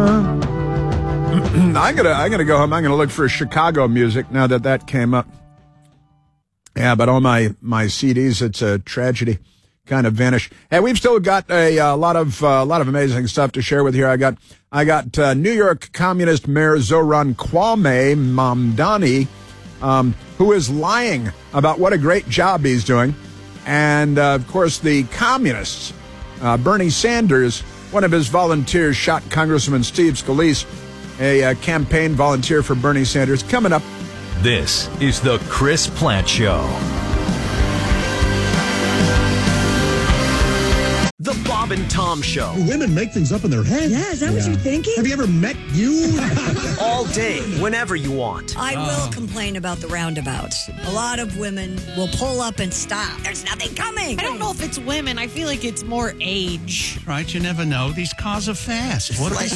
I'm gonna go home. I'm gonna look for Chicago music now that came up. Yeah, but all my CDs, it's a tragedy, kind of vanished. Hey, we've still got a lot of amazing stuff to share with you. I got New York Communist Mayor Zoran Kwame Mamdani, who is lying about what a great job he's doing, and of course the communists. Bernie Sanders, one of his volunteers, shot Congressman Steve Scalise, a campaign volunteer for Bernie Sanders. Coming up. This is the Chris Plante Show. The Bob and Tom Show. Women make things up in their head. Yeah, is that what you're thinking? Have you ever met you? All day, whenever you want. I will complain about the roundabouts. A lot of women will pull up and stop. There's nothing coming. I don't know if it's women. I feel like it's more age. Right, you never know. These cars are fast. What They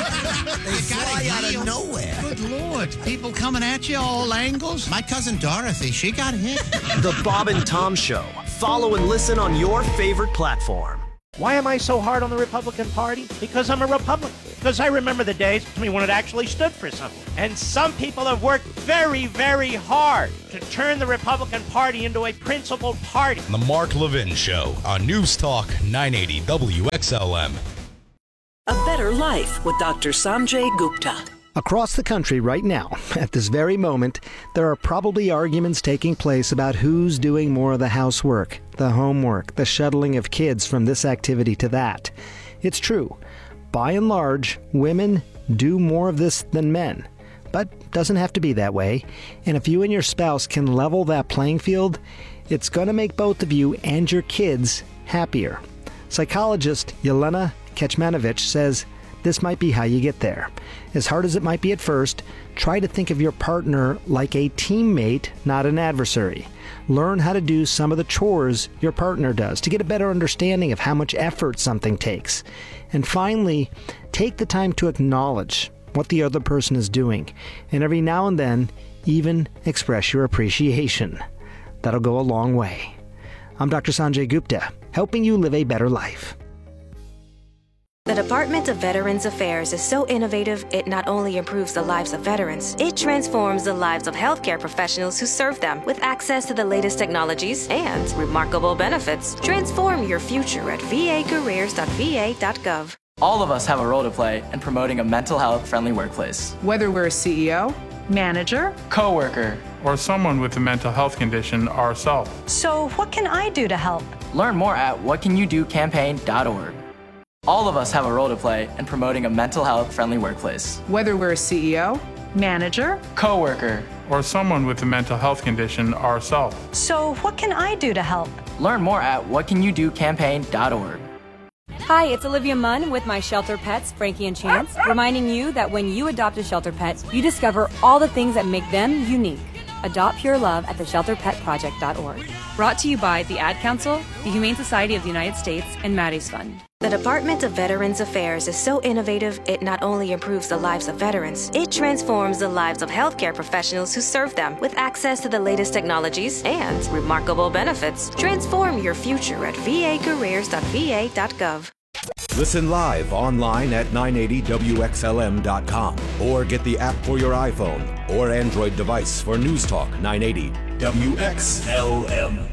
fly out of nowhere. Good Lord. People coming at you all angles. My cousin Dorothy, she got hit. The Bob and Tom Show. Follow and listen on your favorite platform. Why am I so hard on the Republican Party? Because I'm a Republican. Because I remember the days when it actually stood for something. And some people have worked very, very hard to turn the Republican Party into a principled party. The Mark Levin Show on News Talk 980 WXLM. A Better Life with Dr. Sanjay Gupta. Across the country right now, at this very moment, there are probably arguments taking place about who's doing more of the housework, the homework, the shuttling of kids from this activity to that. It's true. By and large, women do more of this than men. But doesn't have to be that way. And if you and your spouse can level that playing field, it's going to make both of you and your kids happier. Psychologist Yelena Kecmanovic says this might be how you get there. As hard as it might be at first, try to think of your partner like a teammate, not an adversary. Learn how to do some of the chores your partner does to get a better understanding of how much effort something takes. And finally, take the time to acknowledge what the other person is doing. And every now and then, even express your appreciation. That'll go a long way. I'm Dr. Sanjay Gupta, helping you live a better life. The Department of Veterans Affairs is so innovative, it not only improves the lives of veterans, it transforms the lives of healthcare professionals who serve them with access to the latest technologies and remarkable benefits. Transform your future at vacareers.va.gov. All of us have a role to play in promoting a mental health friendly workplace. Whether we're a CEO, manager, coworker, or someone with a mental health condition ourselves. So what can I do to help? Learn more at whatcanyoudocampaign.org. All of us have a role to play in promoting a mental health friendly workplace. Whether we're a CEO, manager, coworker, or someone with a mental health condition ourselves. So what can I do to help? Learn more at whatcanyoudocampaign.org. Hi, it's Olivia Munn with my shelter pets, Frankie and Chance, reminding you that when you adopt a shelter pet, you discover all the things that make them unique. Adopt Pure Love at theshelterpetproject.org. Brought to you by the Ad Council, the Humane Society of the United States, and Maddie's Fund. The Department of Veterans Affairs is so innovative, it not only improves the lives of veterans, it transforms the lives of healthcare professionals who serve them with access to the latest technologies and remarkable benefits. Transform your future at vacareers.va.gov. Listen live online at 980WXLM.com or get the app for your iPhone or Android device for News Talk 980 WXLM.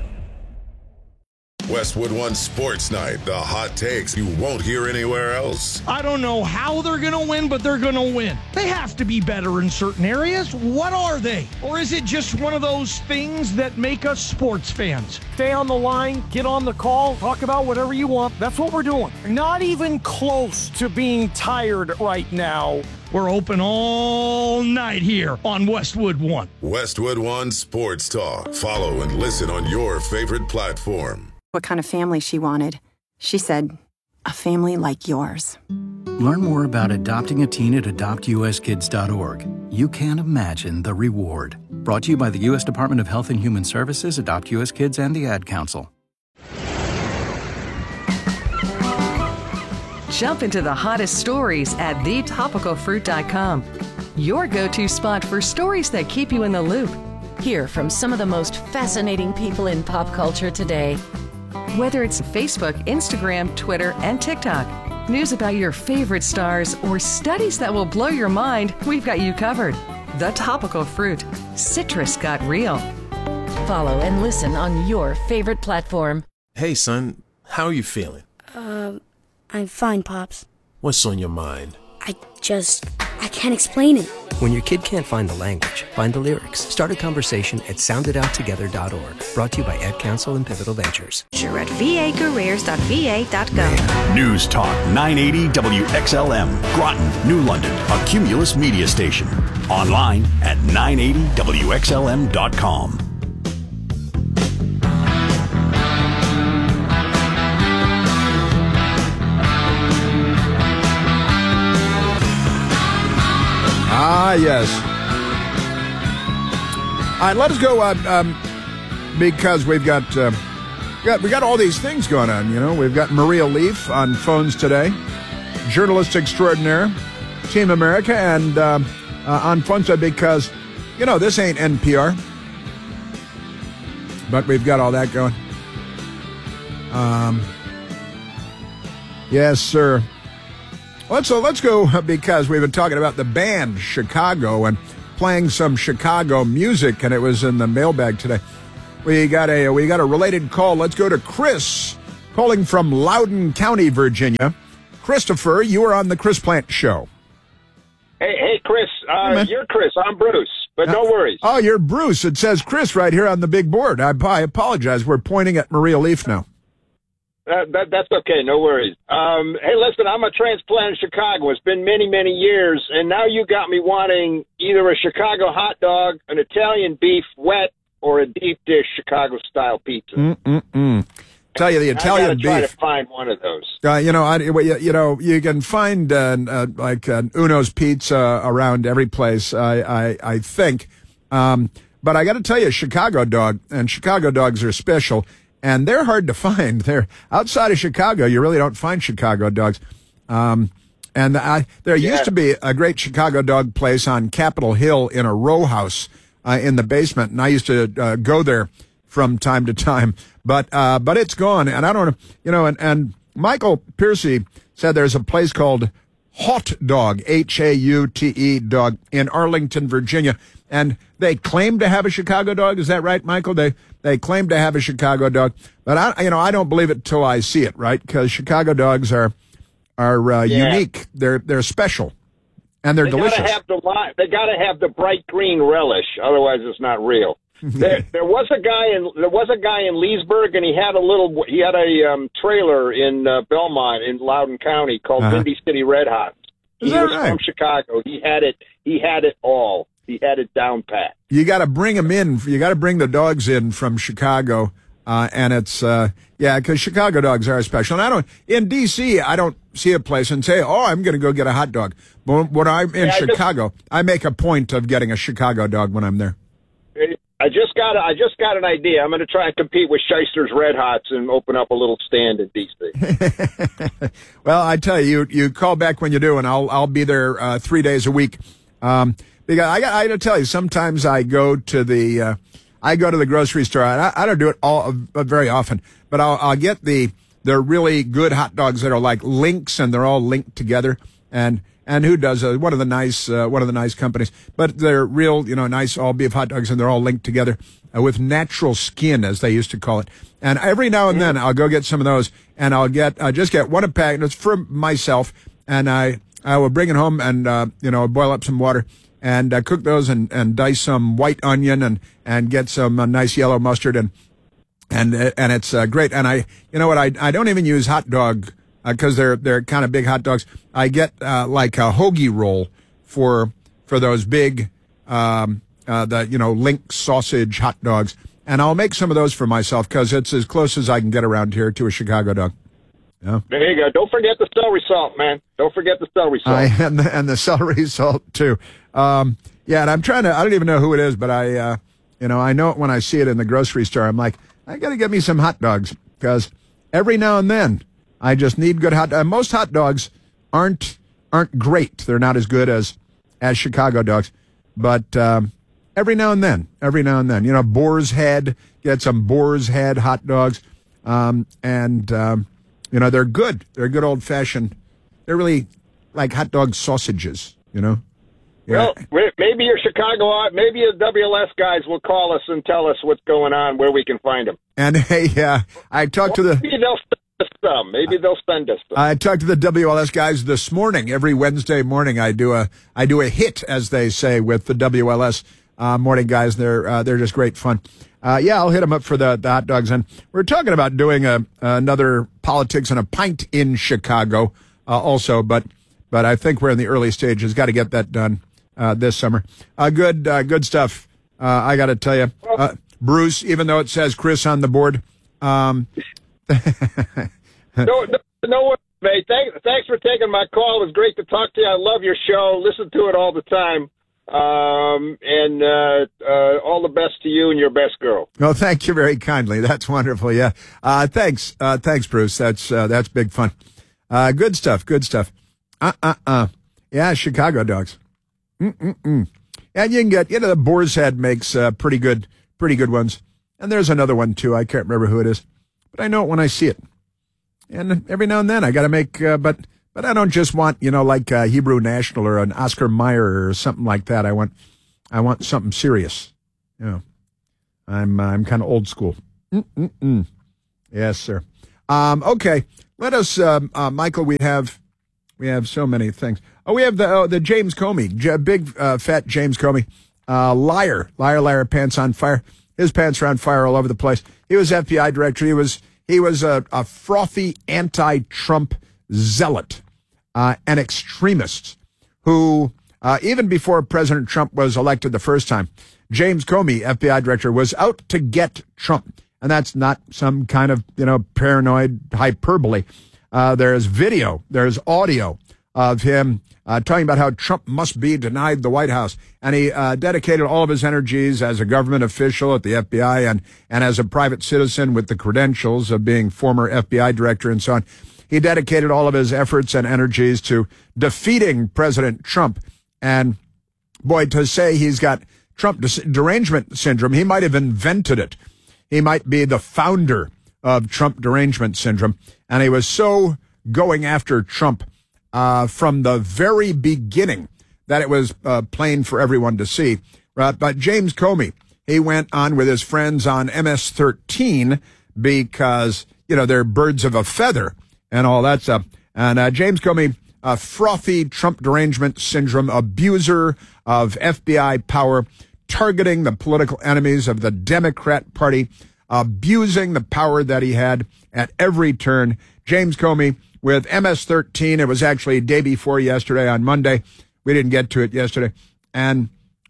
Westwood One Sports Night, the hot takes you won't hear anywhere else. I don't know how they're going to win, but they're going to win. They have to be better in certain areas. What are they? Or is it just one of those things that make us sports fans? Stay on the line, get on the call, talk about whatever you want. That's what we're doing. Not even close to being tired right now. We're open all night here on Westwood One. Westwood One Sports Talk. Follow and listen on your favorite platform. What kind of family she wanted. She said, a family like yours. Learn more about adopting a teen at adoptuskids.org. You can't imagine the reward. Brought to you by the U.S. Department of Health and Human Services, Adopt U.S. Kids, and the Ad Council. Jump into the hottest stories at thetopicalfruit.com. Your go-to spot for stories that keep you in the loop. Hear from some of the most fascinating people in pop culture today. Whether it's Facebook, Instagram, Twitter, and TikTok, News about your favorite stars or studies that will blow your mind, we've got you covered. The Topical Fruit. Citrus got real. Follow and listen on your favorite platform. Hey, son, how are you feeling? I'm fine, Pops. What's on your mind? I can't explain it. When your kid can't find the language, find the lyrics. Start a conversation at soundedouttogether.org. Brought to you by Ed Council and Pivotal Ventures. You're at vacareers.va.gov. News Talk 980 WXLM, Groton, New London, a Cumulus media station. Online at 980WXLM.com. Ah, yes. All right, let us go because we got all these things going on. You know, we've got Maria Leaf on phones today, journalist extraordinaire, Team America, and on phones today because this ain't NPR, but we've got all that going. Yes, sir. Let's go because we've been talking about the band Chicago and playing some Chicago music, and it was in the mailbag today. We got a related call. Let's go to Chris calling from Loudoun County, Virginia. Christopher, you are on the Chris Plant Show. Hey, Chris. You're Chris. I'm Bruce, but no worries. Oh, you're Bruce. It says Chris right here on the big board. I apologize. We're pointing at Maria Leaf now. That's okay. No worries. Hey, listen, I'm a transplant in Chicago. It's been many, many years, and now you got me wanting either a Chicago hot dog, an Italian beef wet, or a deep dish Chicago-style pizza. Tell you, the Italian beef. I gotta try to find one of those. You can find like Uno's Pizza around every place. I think, but I got to tell you, Chicago dog, and Chicago dogs are special. And they're hard to find. They're outside of Chicago. You really don't find Chicago dogs. There used to be a great Chicago dog place on Capitol Hill in a row house in the basement, and I used to go there from time to time. But it's gone, and I don't know. And Michael Piercy said there's a place called Haute Dog, Haute dog, in Arlington, Virginia, and they claim to have a Chicago dog. Is that right, Michael? They claim to have a Chicago dog, but I don't believe it till I see it, right? Because Chicago dogs are unique. They're special, and they're delicious. They gotta have the bright green relish, otherwise it's not real. There was a guy in Leesburg, and he had a trailer in Belmont in Loudoun County called Windy City Red Hot. He was from Chicago. He had it all. He had it down pat. You got to bring them in. You got to bring the dogs in from Chicago, and it's because Chicago dogs are special. And in D.C., I don't see a place and say, "Oh, I'm going to go get a hot dog." But when I'm in Chicago, I make a point of getting a Chicago dog when I'm there. I just got an idea. I'm going to try and compete with Shyster's Red Hots and open up a little stand in D.C. Well, I tell you, you call back when you do, and I'll be there 3 days a week. Because I got to tell you, sometimes I go to the grocery store. I don't do it very often, but I'll get the really good hot dogs that are like links, and they're all linked together. And who does one of the nice companies? But they're real, nice all beef hot dogs, and they're all linked together with natural skin, as they used to call it. And every now and then I'll go get some of those, and I'll just get one a pack, and it's for myself. And I will bring it home and boil up some water. And cook those and dice some white onion and get some nice yellow mustard and it's great. And I don't even use hot dog because they're kind of big hot dogs. I get like a hoagie roll for those big link sausage hot dogs, and I'll make some of those for myself because it's as close as I can get around here to a Chicago dog. Yeah. There you go. Don't forget the celery salt, man. Don't forget the celery salt. And the celery salt too. And I'm trying to. I don't even know who it is, but I know it when I see it in the grocery store. I'm like, I got to get me some hot dogs because every now and then I just need good hot dogs. Most hot dogs aren't great. They're not as good as Chicago dogs, but every now and then, Boar's Head, get some Boar's Head hot dogs, they're good. They're good old-fashioned they're really like hot dog sausages, you know? Yeah. Well, maybe your maybe your WLS guys will call us and tell us what's going on, where we can find them. And hey, I talked to Maybe they'll send us some. Maybe they'll send us some. I talked to the WLS guys this morning. Every Wednesday morning, I do a hit, as they say, with the WLS morning guys. They're just great fun. I'll hit them up for the hot dogs. And we're talking about doing another Politics and a Pint in Chicago also, but I think we're in the early stages. Got to get that done this summer. Good stuff. I got to tell you, Bruce, even though it says Chris on the board. No, mate. Thanks for taking my call. It was great to talk to you. I love your show. Listen to it all the time. And all the best to you and your best girl. Well, thank you very kindly. That's wonderful. Yeah. Thanks, Bruce. That's big fun. Good stuff. Yeah, Chicago dogs. And you can get, the Boar's Head makes pretty good ones. And there's another one too. I can't remember who it is, but I know it when I see it. And every now and then I got to make, but I don't just want, like Hebrew National or an Oscar Mayer or something like that. I want something serious. I'm kind of old school. Yes, sir. Okay. Let us, Michael, we have so many things. Oh, we have the James Comey, big, fat James Comey, liar, pants on fire. His pants are on fire all over the place. He was FBI director. He was a frothy anti-Trump zealot, an extremist who, even before President Trump was elected the first time, James Comey, FBI director, was out to get Trump. And that's not some kind of, paranoid hyperbole. There's video, there's audio of him talking about how Trump must be denied the White House. And he dedicated all of his energies as a government official at the FBI and as a private citizen with the credentials of being former FBI director and so on. He dedicated all of his efforts and energies to defeating President Trump. And boy, to say he's got Trump derangement syndrome, he might have invented it. He might be the founder of Trump derangement syndrome. And he was so going after Trump from the very beginning that it was plain for everyone to see. But James Comey, he went on with his friends on MS-13 because, they're birds of a feather and all that stuff. And James Comey, a frothy Trump derangement syndrome abuser of FBI power, targeting the political enemies of the Democrat Party, abusing the power that he had at every turn. James Comey with MS-13. It was actually day before yesterday on Monday. We didn't get to it yesterday. And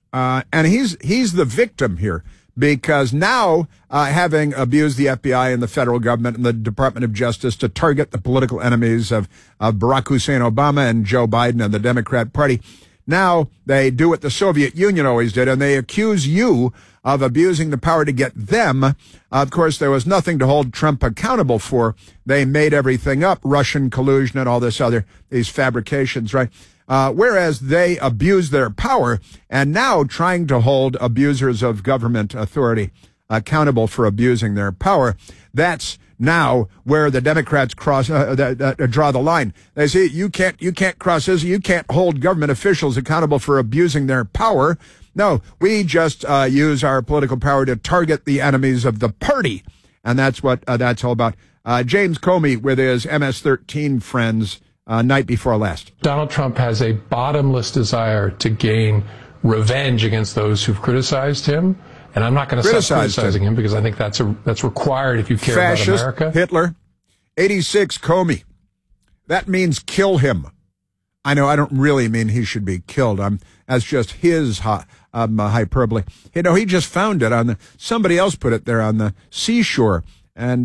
he's the victim here because now, having abused the FBI and the federal government and the Department of Justice to target the political enemies of Barack Hussein Obama and Joe Biden and the Democrat Party, now they do what the Soviet Union always did, and they accuse you of abusing the power to get them. Of course, there was nothing to hold Trump accountable for. They made everything up, Russian collusion and all these fabrications, right? Whereas they abused their power and now trying to hold abusers of government authority accountable for abusing their power. That's now where the Democrats draw the line. They say you can't cross this. You can't hold government officials accountable for abusing their power. No, we just use our political power to target the enemies of the party, and that's what that's all about. James Comey with his MS-13 friends night before last. Donald Trump has a bottomless desire to gain revenge against those who've criticized him. And I'm not going to stop criticizing him because I think that's required if you care Fascist, about America. Hitler, 86 Comey. That means kill him. I know I don't really mean he should be killed. That's just his hyperbole. He just found it somebody else put it there on the seashore. And,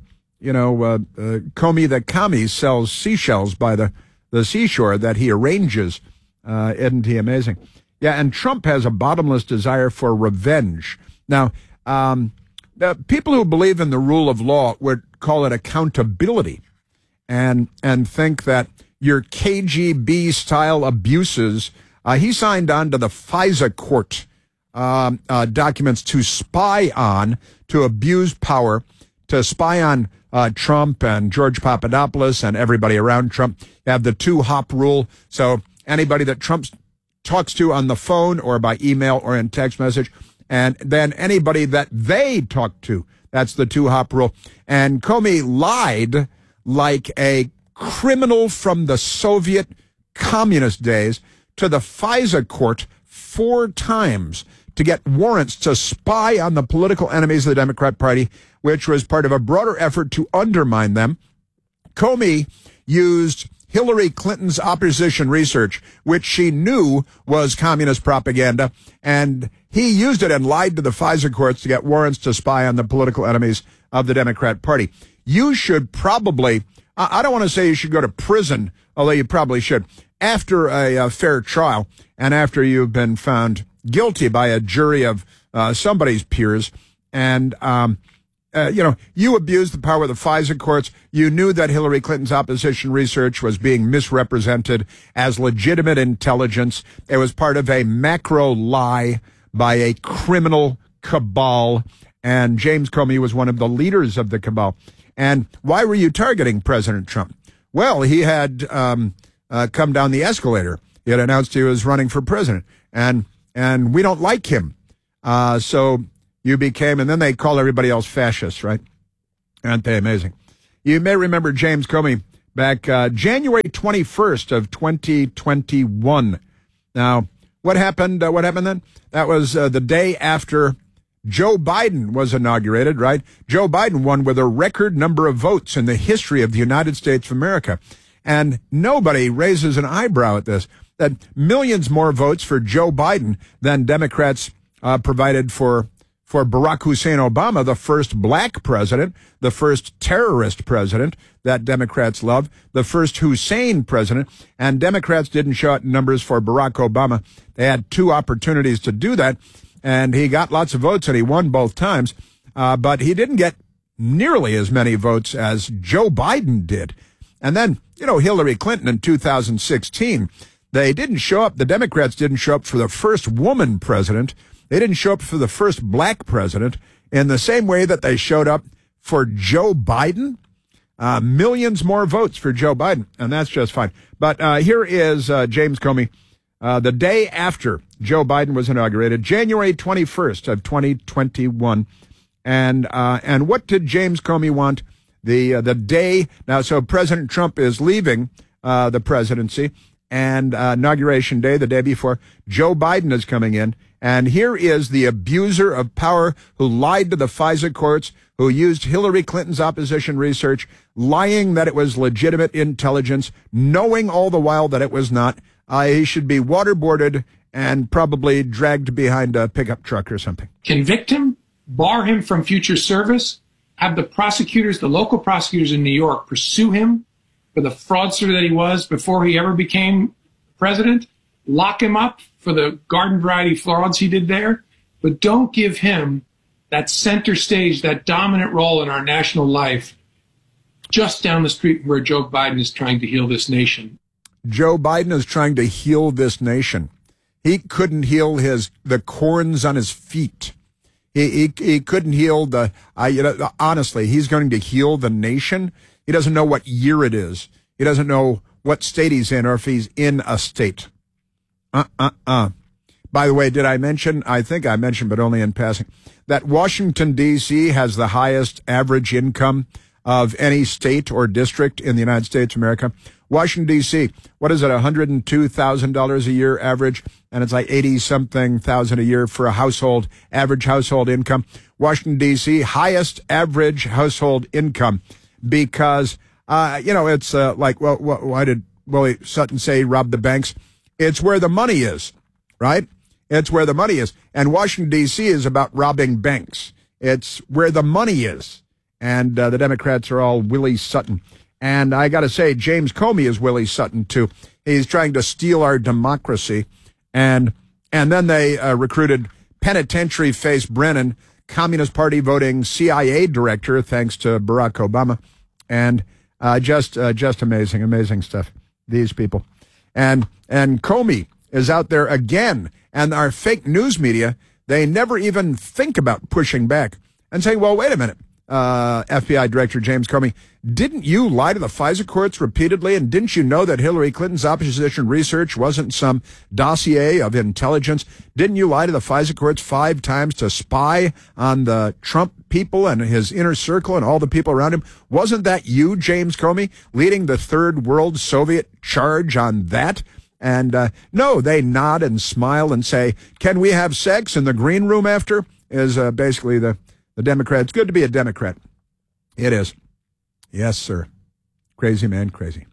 Comey the commie sells seashells by the seashore that he arranges. Isn't he amazing? Yeah, and Trump has a bottomless desire for revenge. Now, the people who believe in the rule of law would call it accountability and think that your KGB-style abuses, he signed on to the FISA court documents to spy on, to abuse power, to spy on Trump and George Papadopoulos and everybody around Trump. You have the 2-hop rule. So anybody that Trump talks to on the phone or by email or in text message, and then anybody that they talk to, that's the 2-hop rule. And Comey lied like a criminal from the Soviet communist days to the FISA court 4 times to get warrants to spy on the political enemies of the Democrat Party, which was part of a broader effort to undermine them. Comey used Hillary Clinton's opposition research, which she knew was communist propaganda, and he used it and lied to the FISA courts to get warrants to spy on the political enemies of the Democrat Party. You should probably, I don't want to say you should go to prison, although you probably should, after a fair trial and after you've been found guilty by a jury of somebody's peers, and you abused the power of the FISA courts. You knew that Hillary Clinton's opposition research was being misrepresented as legitimate intelligence. It was part of a macro lie by a criminal cabal, and James Comey was one of the leaders of the cabal. And why were you targeting President Trump? Well, he had come down the escalator. He had announced he was running for president, and we don't like him. So you became, and then they call everybody else fascists, right? Aren't they amazing? You may remember James Comey back January 21st of 2021. Now, what happened then? That was the day after Joe Biden was inaugurated, right? Joe Biden won with a record number of votes in the history of the United States of America. And nobody raises an eyebrow at this, that millions more votes for Joe Biden than Democrats provided for Barack Hussein Obama, the first black president, the first terrorist president that Democrats love, the first Hussein president, and Democrats didn't show out numbers for Barack Obama. They had 2 opportunities to do that, and he got lots of votes, and he won both times, but he didn't get nearly as many votes as Joe Biden did. And then, Hillary Clinton in 2016, they didn't show up, the Democrats didn't show up for the first woman president. They didn't show up for the first black president in the same way that they showed up for Joe Biden. Millions more votes for Joe Biden, and that's just fine. But here is James Comey the day after Joe Biden was inaugurated, January 21st of 2021. And what did James Comey want the day? Now, so President Trump is leaving the presidency, and inauguration day, the day before, Joe Biden is coming in. And here is the abuser of power who lied to the FISA courts, who used Hillary Clinton's opposition research, lying that it was legitimate intelligence, knowing all the while that it was not. He should be waterboarded and probably dragged behind a pickup truck or something. Convict him, bar him from future service, have the prosecutors, the local prosecutors in New York, pursue him for the fraudster that he was before he ever became president, lock him up for the garden variety frauds he did there, but don't give him that center stage, that dominant role in our national life just down the street where Joe Biden is trying to heal this nation. Joe Biden is trying to heal this nation. He couldn't heal the corns on his feet. He couldn't heal honestly, he's going to heal the nation. He doesn't know what year it is. He doesn't know what state he's in or if he's in a state. By the way, did I mention, I think I mentioned, but only in passing, that Washington, D.C. has the highest average income of any state or district in the United States of America. Washington, D.C., what is it, $102,000 a year average? And it's like 80-something thousand a year for a household, average household income. Washington, D.C., highest average household income because, it's like, well, why did Willie Sutton say rob the banks? It's where the money is, right? It's where the money is. And Washington, D.C. is about robbing banks. It's where the money is. And the Democrats are all Willie Sutton. And I got to say, James Comey is Willie Sutton, too. He's trying to steal our democracy. And then they recruited penitentiary face Brennan, Communist Party voting CIA director, thanks to Barack Obama. And just amazing stuff, these people. And Comey is out there again. And our fake news media, they never even think about pushing back and saying, well, wait a minute. FBI Director James Comey, didn't you lie to the FISA courts repeatedly? And didn't you know that Hillary Clinton's opposition research wasn't some dossier of intelligence? Didn't you lie to the FISA courts 5 times to spy on the Trump people and his inner circle and all the people around him? Wasn't that you, James Comey, leading the Third World Soviet charge on that? And no, they nod and smile and say, can we have sex in the green room after? Is basically the Democrat. It's good to be a Democrat. It is. Yes, sir. Crazy, man, crazy.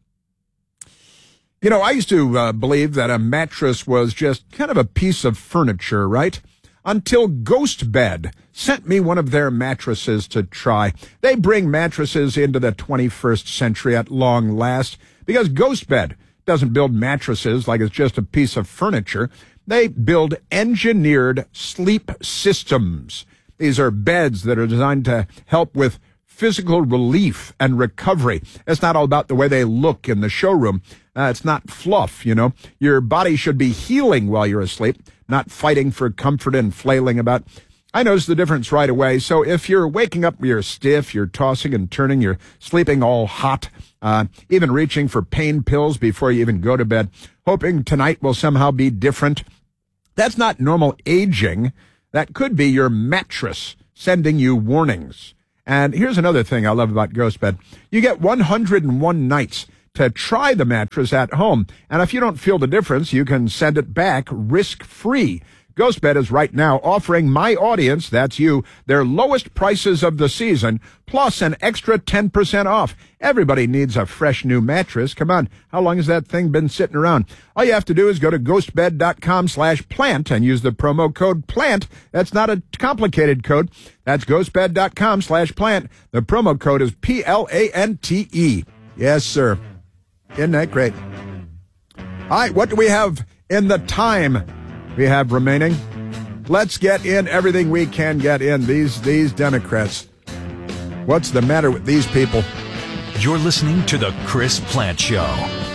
You know, I used to believe that a mattress was just kind of a piece of furniture, right? Until GhostBed sent me one of their mattresses to try. They bring mattresses into the 21st century at long last because GhostBed doesn't build mattresses like it's just a piece of furniture. They build engineered sleep systems. These are beds that are designed to help with physical relief and recovery. It's not all about the way they look in the showroom. It's not fluff, you know. Your body should be healing while you're asleep, not fighting for comfort and flailing about. I noticed the difference right away. So if you're waking up, you're stiff, you're tossing and turning, you're sleeping all hot, even reaching for pain pills before you even go to bed, hoping tonight will somehow be different. That's not normal aging. That could be your mattress sending you warnings. And here's another thing I love about GhostBed. You get 101 nights to try the mattress at home. And if you don't feel the difference, you can send it back risk-free. GhostBed is right now offering my audience, that's you, their lowest prices of the season, plus an extra 10% off. Everybody needs a fresh new mattress. Come on, how long has that thing been sitting around? All you have to do is go to ghostbed.com/plant and use the promo code PLANT. That's not a complicated code. That's ghostbed.com/plant. The promo code is PLANTE. Yes, sir. Isn't that great? All right, what do we have in the time we have remaining? Let's get in everything we can get in. These Democrats. What's the matter with these people? You're listening to The Chris Plant Show.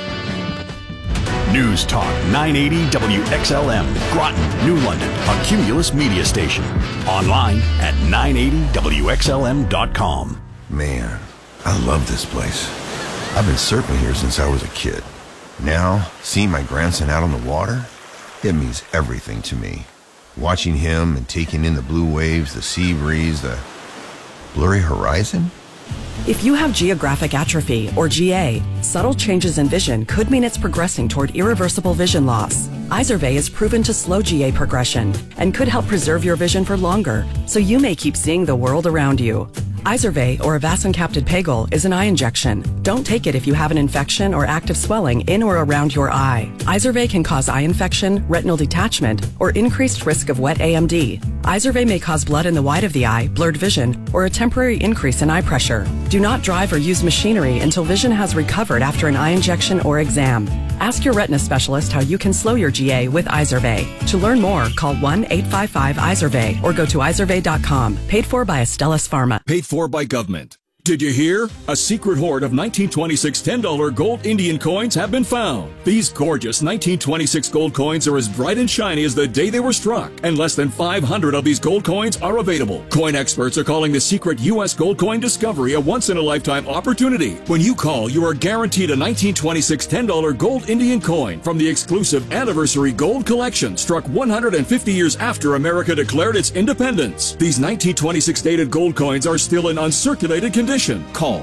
News Talk 980 WXLM, Groton, New London, a Cumulus media station. Online at 980WXLM.com. Man, I love this place. I've been surfing here since I was a kid. Now, seeing my grandson out on the water, it means everything to me. Watching him and taking in the blue waves, the sea breeze, the blurry horizon. If you have geographic atrophy, or GA, subtle changes in vision could mean it's progressing toward irreversible vision loss. Izervay is proven to slow GA progression and could help preserve your vision for longer, so you may keep seeing the world around you. Izervay, or avacincaptad pegol, is an eye injection. Don't take it if you have an infection or active swelling in or around your eye. Izervay can cause eye infection, retinal detachment, or increased risk of wet AMD. Izervay may cause blood in the white of the eye, blurred vision, or a temporary increase in eye pressure. Do not drive or use machinery until vision has recovered after an eye injection or exam. Ask your retina specialist how you can slow your GA with Izervay. To learn more, call 1-855-IZERVAY or go to izervay.com. Paid for by Astellas Pharma. Paid for by government. Did you hear? A secret hoard of 1926 $10 gold Indian coins have been found. These gorgeous 1926 gold coins are as bright and shiny as the day they were struck, and less than 500 of these gold coins are available. Coin experts are calling the secret U.S. gold coin discovery a once-in-a-lifetime opportunity. When you call, you are guaranteed a 1926 $10 gold Indian coin from the exclusive Anniversary Gold Collection, struck 150 years after America declared its independence. These 1926 dated gold coins are still in uncirculated condition. Call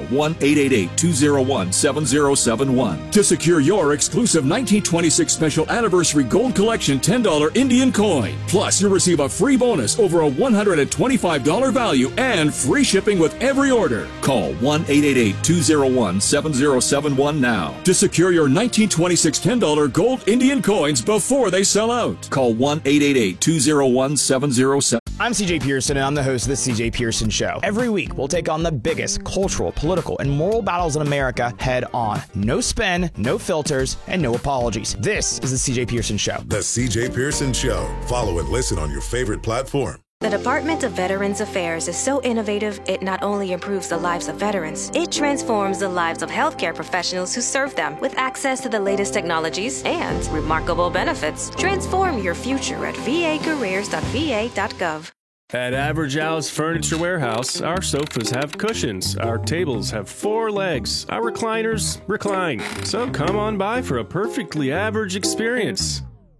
1-888-201-7071 to secure your exclusive 1926 Special Anniversary Gold Collection $10 Indian coin. Plus, you'll receive a free bonus over a $125 value and free shipping with every order. Call 1-888-201-7071 now to secure your 1926 $10 gold Indian coins before they sell out. Call 1-888-201-7071. I'm CJ Pearson, and I'm the host of The CJ Pearson Show. Every week, we'll take on the biggest cultural, political, and moral battles in America head on. No spin, no filters, and no apologies. This is The CJ Pearson Show. The CJ Pearson Show. Follow and listen on your favorite platform. The Department of Veterans Affairs is so innovative, it not only improves the lives of veterans, it transforms the lives of healthcare professionals who serve them with access to the latest technologies and remarkable benefits. Transform your future at vacareers.va.gov. At Average Al's Furniture Warehouse, our sofas have cushions, our tables have 4 legs, our recliners recline. So come on by for a perfectly average experience.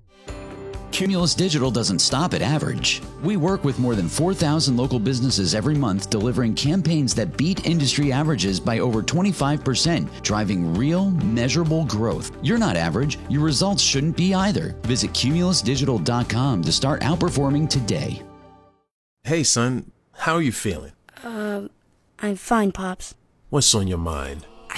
Cumulus Digital doesn't stop at average. We work with more than 4,000 local businesses every month, delivering campaigns that beat industry averages by over 25%, driving real, measurable growth. You're not average. Your results shouldn't be either. Visit cumulusdigital.com to start outperforming today. Hey, son, how are you feeling? I'm fine, Pops. What's on your mind? I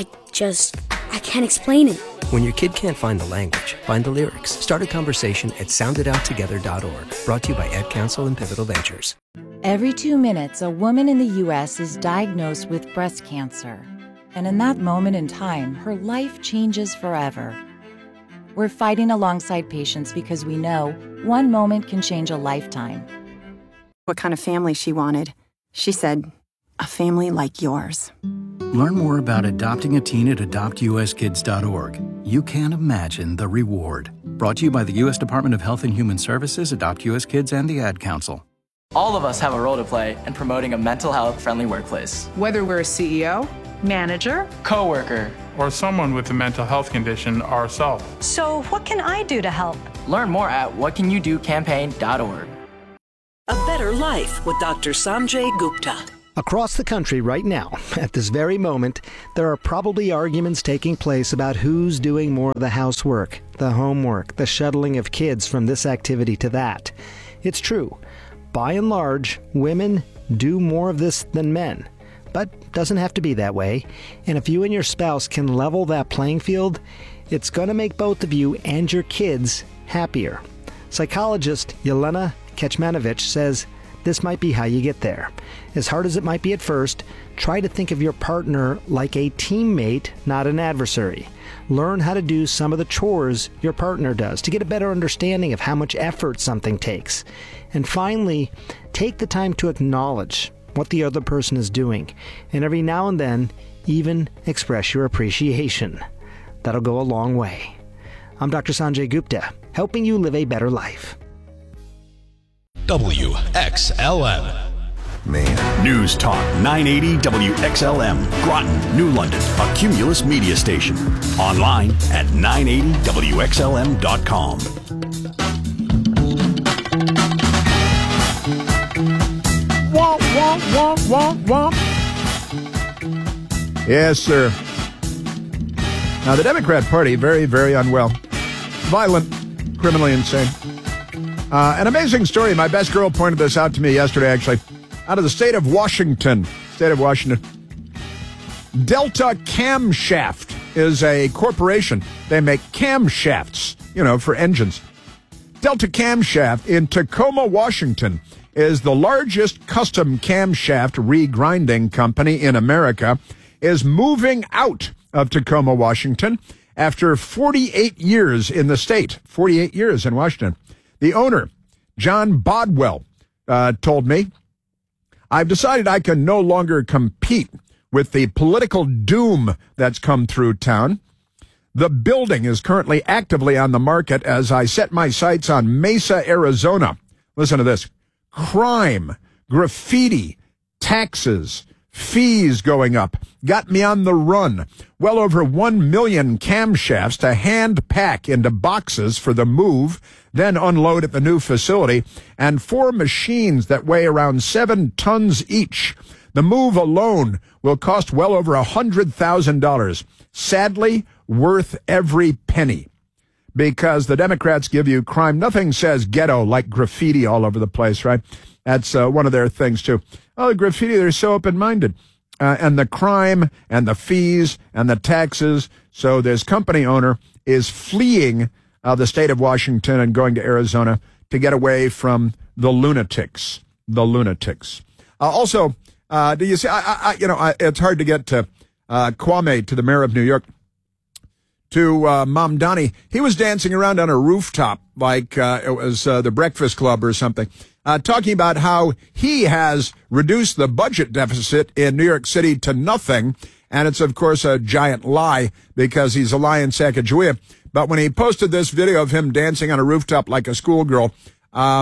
can't explain it. When your kid can't find the language, find the lyrics. Start a conversation at sounditouttogether.org. Brought to you by Ad Council and Pivotal Ventures. Every 2 minutes, a woman in the U.S. is diagnosed with breast cancer. And in that moment in time, her life changes forever. We're fighting alongside patients because we know one moment can change a lifetime. What kind of family she wanted. She said, a family like yours. Learn more about adopting a teen at adoptuskids.org. You can't imagine the reward. Brought to you by the U.S. Department of Health and Human Services, Adopt U.S. Kids, and the Ad Council. All of us have a role to play in promoting a mental health friendly workplace. Whether we're a CEO, manager, coworker, or someone with a mental health condition ourselves. So what can I do to help? Learn more at whatcanyoudocampaign.org. A Better Life with Dr. Sanjay Gupta. Across the country right now, at this very moment, there are probably arguments taking place about who's doing more of the housework, the homework, the shuttling of kids from this activity to that. It's true. By and large, women do more of this than men. But doesn't have to be that way. And if you and your spouse can level that playing field, it's going to make both of you and your kids happier. Psychologist Yelena Kecmanovic says this might be how you get there. As hard as it might be at first, try to think of your partner like a teammate, not an adversary. Learn how to do some of the chores your partner does to get a better understanding of how much effort something takes. And finally, take the time to acknowledge what the other person is doing, and every now and then, even express your appreciation. That'll go a long way. I'm Dr. Sanjay Gupta, helping you live a better life. WXLM. Man. News Talk 980 WXLM. Groton, New London. A Cumulus media station. Online at 980WXLM.com. Womp, womp, womp, womp, womp. Yes, sir. Now, the Democrat Party, very, very unwell. Violent, criminally insane. An amazing story. My best girl pointed this out to me yesterday, actually. Out of the state of Washington. Delta Camshaft is a corporation. They make camshafts, for engines. Delta Camshaft in Tacoma, Washington is the largest custom camshaft regrinding company in America, is moving out of Tacoma, Washington after 48 years in the state. 48 years in Washington. The owner, John Bodwell, told me, I've decided I can no longer compete with the political doom that's come through town. The building is currently actively on the market as I set my sights on Mesa, Arizona. Listen to this. Crime, graffiti, taxes, fees going up got me on the run. Well over 1 million camshafts to hand pack into boxes for the move, then unload at the new facility, and 4 machines that weigh around 7 tons each. The move alone will cost well over $100,000. Sadly, worth every penny. Because the Democrats give you crime. Nothing says ghetto like graffiti all over the place, right? That's one of their things, too. Oh, the graffiti, they're so open-minded. And the crime and the fees and the taxes. So this company owner is fleeing the state of Washington and going to Arizona to get away from the lunatics. The lunatics. Also, do you see, it's hard to get to Kwame, to the mayor of New York, to Mamdani. He was dancing around on a rooftop like it was the Breakfast Club or something, talking about how he has reduced the budget deficit in New York City to nothing. And it's, of course, a giant lie because he's a lying Sacagawea. But when he posted this video of him dancing on a rooftop like a schoolgirl,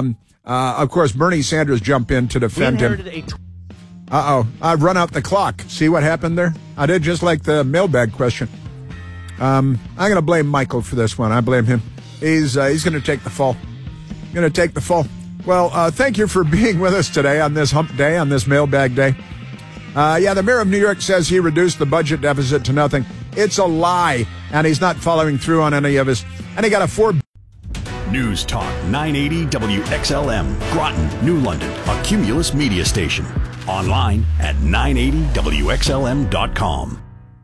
Of course, Bernie Sanders jumped in to defend him. I've run out the clock. See what happened there? I did just like the mailbag question. I'm going to blame Michael for this one. I blame him. He's going to take the fall. Well, thank you for being with us today on this hump day, on this mailbag day. The mayor of New York says he reduced the budget deficit to nothing. It's a lie, and he's not following through on any of his. And he got a News Talk 980 WXLM, Groton, New London, a Cumulus media station. Online at 980WXLM.com.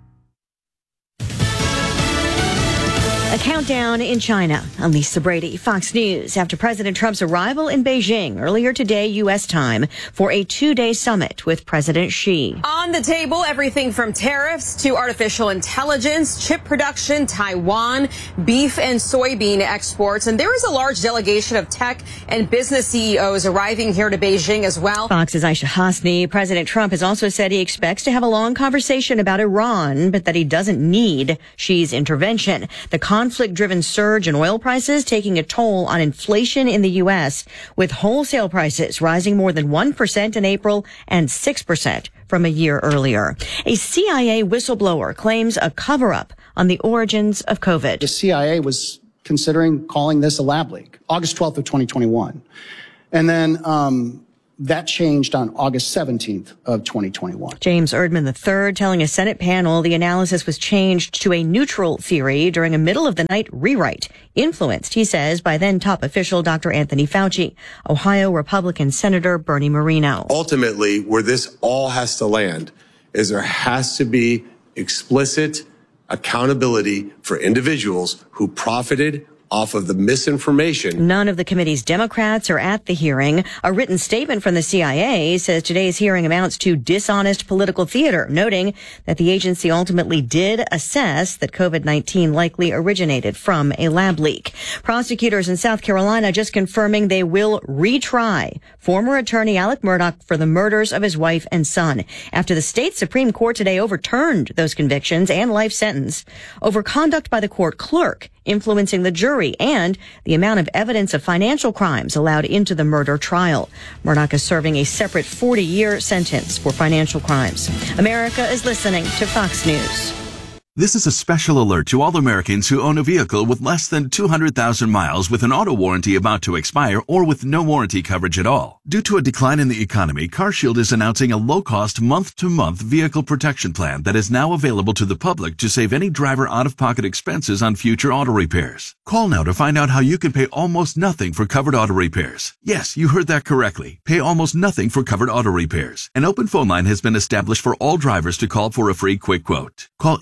A countdown in China. I'm Lisa Brady, Fox News. After President Trump's arrival in Beijing earlier today, U.S. time, for a 2-day summit with President Xi. On the table, everything from tariffs to artificial intelligence, chip production, Taiwan, beef and soybean exports. And there is a large delegation of tech and business CEOs arriving here to Beijing as well. Fox's Aisha Hasni. President Trump has also said he expects to have a long conversation about Iran, but that he doesn't need Xi's intervention. The conflict-driven surge in oil prices taking a toll on inflation in the U.S., with wholesale prices rising more than 1% in April and 6% from a year earlier. A CIA whistleblower claims a cover-up on the origins of COVID. The CIA was considering calling this a lab leak, August 12th of 2021. And then that changed on August 17th of 2021. James Erdman III telling a Senate panel the analysis was changed to a neutral theory during a middle-of-the-night rewrite, influenced, he says, by then top official Dr. Anthony Fauci. Ohio Republican Senator Bernie Moreno. Ultimately, where this all has to land is there has to be explicit accountability for individuals who profited off of the misinformation. None of the committee's Democrats are at the hearing. A written statement from the CIA says today's hearing amounts to dishonest political theater, noting that the agency ultimately did assess that COVID-19 likely originated from a lab leak. Prosecutors in South Carolina just confirming they will retry former attorney Alec Murdaugh for the murders of his wife and son after the state Supreme Court today overturned those convictions and life sentence over conduct by the court clerk influencing the jury and the amount of evidence of financial crimes allowed into the murder trial. Murdaugh is serving a separate 40-year sentence for financial crimes. America is listening to Fox News. This is a special alert to all Americans who own a vehicle with less than 200,000 miles with an auto warranty about to expire or with no warranty coverage at all. Due to a decline in the economy, CarShield is announcing a low-cost month-to-month vehicle protection plan that is now available to the public to save any driver out-of-pocket expenses on future auto repairs. Call now to find out how you can pay almost nothing for covered auto repairs. Yes, you heard that correctly. Pay almost nothing for covered auto repairs. An open phone line has been established for all drivers to call for a free quick quote. Call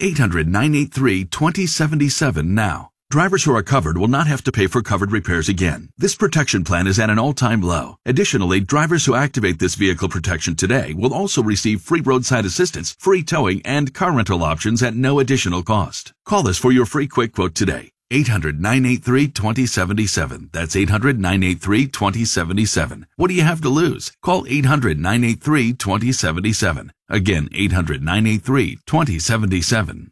800-983-2077 now. Drivers who are covered will not have to pay for covered repairs again. This protection plan is at an all-time low. Additionally, drivers who activate this vehicle protection today will also receive free roadside assistance, free towing, and car rental options at no additional cost. Call us for your free quick quote today. 800-983-2077. That's 800-983-2077. What do you have to lose? Call 800-983-2077. Again, 800-983-2077.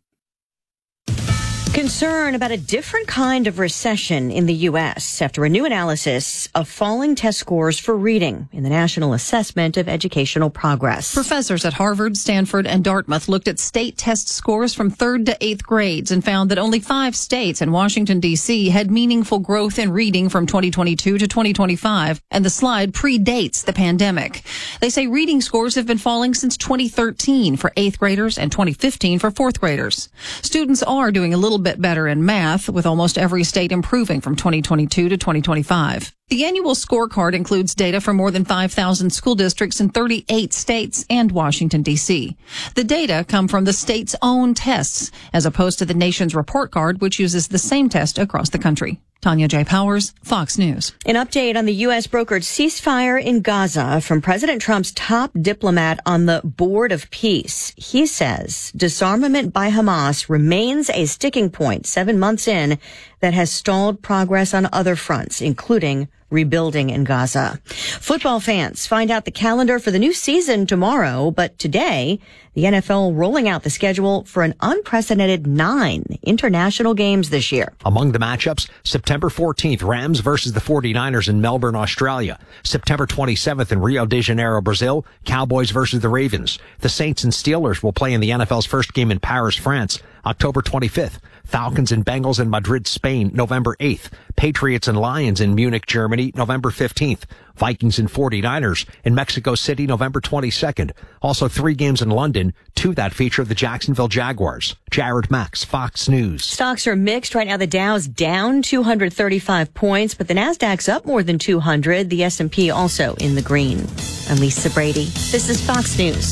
Concern about a different kind of recession in the U.S. after a new analysis of falling test scores for reading in the National Assessment of Educational Progress. Professors at Harvard, Stanford, and Dartmouth looked at state test scores from 3rd to 8th grades and found that only 5 states and Washington, D.C. had meaningful growth in reading from 2022 to 2025, and the slide predates the pandemic. They say reading scores have been falling since 2013 for 8th graders and 2015 for 4th graders. Students are doing a little bit better in math, with almost every state improving from 2022 to 2025. The annual scorecard includes data from more than 5,000 school districts in 38 states and Washington, D.C. The data come from the state's own tests, as opposed to the nation's report card, which uses the same test across the country. Tanya J. Powers, Fox News. An update on the U.S. brokered ceasefire in Gaza from President Trump's top diplomat on the Board of Peace. He says disarmament by Hamas remains a sticking point 7 months in that has stalled progress on other fronts, including rebuilding in Gaza. Football fans find out the calendar for the new season tomorrow, but today, the NFL rolling out the schedule for an unprecedented 9 international games this year. Among the matchups, September 14th, Rams versus the 49ers in Melbourne, Australia. September 27th in Rio de Janeiro, Brazil, Cowboys versus the Ravens. The Saints and Steelers will play in the NFL's first game in Paris, France. October 25th, Falcons and Bengals in Madrid, Spain, November 8th. Patriots and Lions in Munich, Germany, November 15th. Vikings and 49ers in Mexico City, November 22nd. Also 3 games in London, 2 that feature the Jacksonville Jaguars. Jared Max, Fox News. Stocks are mixed. Right now, the Dow's down 235 points, but the Nasdaq's up more than 200. The S&P also in the green. I'm Lisa Brady. This is Fox News.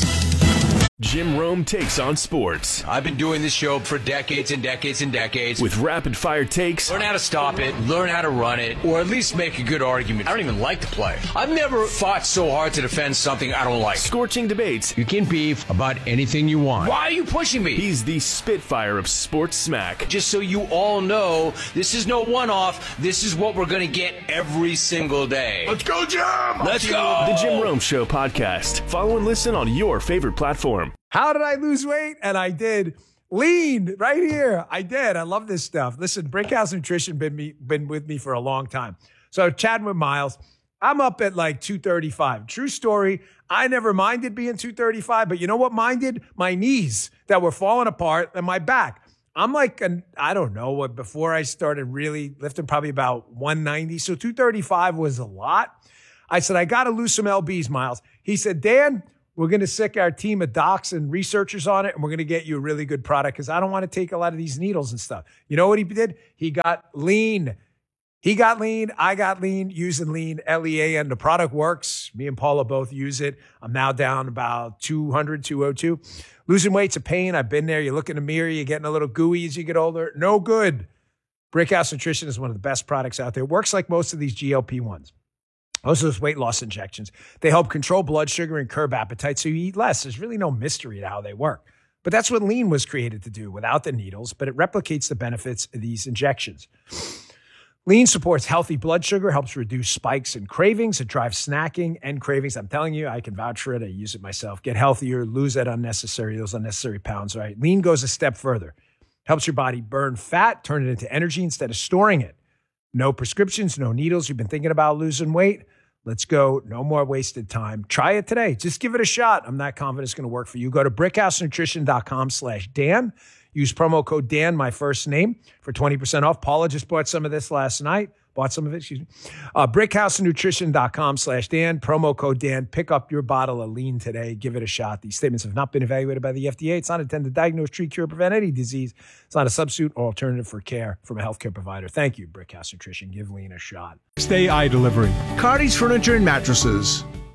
Jim Rome takes on sports. I've been doing this show for decades and decades and decades. With rapid fire takes. Learn how to stop it, learn how to run it, or at least make a good argument. I don't even like to play. I've never fought so hard to defend something I don't like. Scorching debates. You can beef about anything you want. Why are you pushing me? He's the Spitfire of sports smack. Just so you all know, this is no one-off. This is what we're going to get every single day. Let's go, Jim! Let's go! The Jim Rome Show podcast. Follow and listen on your favorite platform. How did I lose weight? And I did. Lean right here. I did. I love this stuff. Listen, Brickhouse Nutrition been with me for a long time. So chatting with Miles, I'm up at like 235. True story. I never minded being 235, but you know what minded? My knees that were falling apart and my back. I'm like, I don't know what, before I started really lifting, probably about 190. So 235 was a lot. I said, I got to lose some LBs, Miles. He said, Dan, we're going to sick our team of docs and researchers on it, and we're going to get you a really good product because I don't want to take a lot of these needles and stuff. You know what he did? He got lean. He got lean. I got lean using lean, LEAN. The product works. Me and Paula both use it. I'm now down about 200, 202. Losing weight's a pain. I've been there. You look in the mirror, you're getting a little gooey as you get older. No good. Brickhouse Nutrition is one of the best products out there. It works like most of these GLP-1s. Most of those weight loss injections, they help control blood sugar and curb appetite so you eat less. There's really no mystery to how they work. But that's what lean was created to do without the needles, but it replicates the benefits of these injections. Lean supports healthy blood sugar, helps reduce spikes and cravings. It drives snacking and cravings. I'm telling you, I can vouch for it. I use it myself. Get healthier, lose those unnecessary pounds, right? Lean goes a step further. Helps your body burn fat, turn it into energy instead of storing it. No prescriptions, no needles. You've been thinking about losing weight? Let's go. No more wasted time. Try it today. Just give it a shot. I'm not confident it's going to work for you. Go to brickhousenutrition.com/Dan. Use promo code Dan, my first name, for 20% off. Paula just bought some of this last night. Brickhousenutrition.com/Dan. Promo code Dan. Pick up your bottle of lean today. Give it a shot. These statements have not been evaluated by the FDA. It's not intended to diagnose, treat, cure, prevent any disease. It's not a substitute or alternative for care from a healthcare provider. Thank you, Brickhouse Nutrition. Give lean a shot. Stay Eye Delivery. Cardi's Furniture and Mattresses.